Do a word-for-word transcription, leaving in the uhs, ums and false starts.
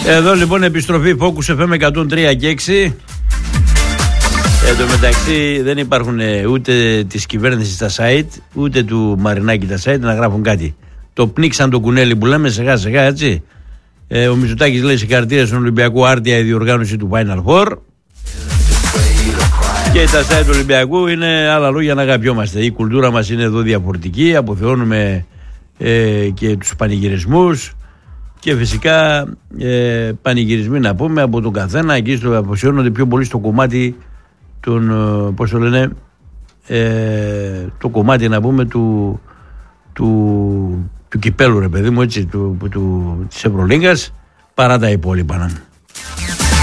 Εδώ λοιπόν επιστροφή Focus εφ εμ εκατόν τρία και έξι. Εν τω μεταξύ δεν υπάρχουν ούτε της κυβέρνησης τα site, ούτε του Μαρινάκη τα site να γράφουν κάτι. Το πνίξαν το κουνέλι που λέμε σιγά σιγά, έτσι. Ε, ο Μητσοτάκης λέει συγχαρητήρια στον Ολυμπιακό, άρτια η διοργάνωση του Final Four. Και τα site του Ολυμπιακού είναι άλλα λόγια να αγαπιόμαστε. Η κουλτούρα μας είναι εδώ διαφορετική, αποθεώνουμε ε, και τους πανηγυρισμούς και φυσικά ε, πανηγυρισμοί να πούμε από τον καθένα. Εκεί στο αποσιώνονται πιο πολύ στο κομμάτι τον, πώς το λένε, ε, το κομμάτι να πούμε του, του, του κυπέλου, ρε παιδί μου, έτσι, του, του, της Ευρωλίγκας, παρά τα υπόλοιπα.